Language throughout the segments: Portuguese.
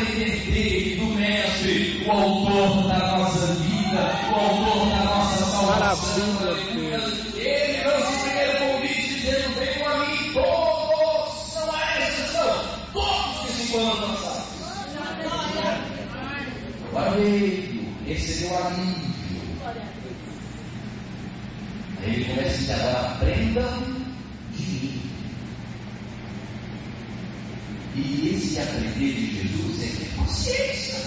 aprender dele, do Mestre, o autor da nossa vida, o autor da nossa salvação. Ele trouxe o primeiro convite dizendo: venham a mim todos, não há exceção, todos que se encontram cansados. Agora veio, recebeu a mim. Aí ele começa a dizer: agora aprendam de mim. E esse aprender de Jesus é ter paciência.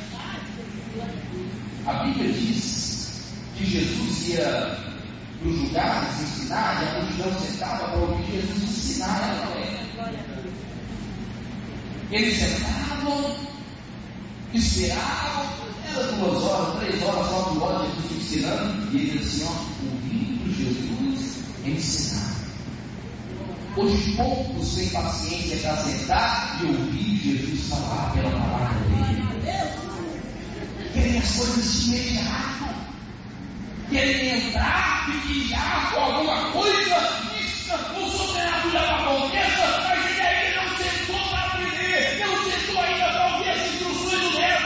A Bíblia diz que Jesus ia para os lugares ensinar, e a multidão sentava para ouvir Jesus ensinar. Eles sentavam, esperavam, era 2 horas, 3 horas, 4 horas, Jesus ensinando, e ele dizia assim: ó, ouvindo Jesus ensinar. Hoje poucos têm paciência para sentar e ouvir Jesus falar pela palavra dele. Querem as coisas de imediato. Querem entrar e guiar com alguma coisa mística ou sobrenatural aconteça, mas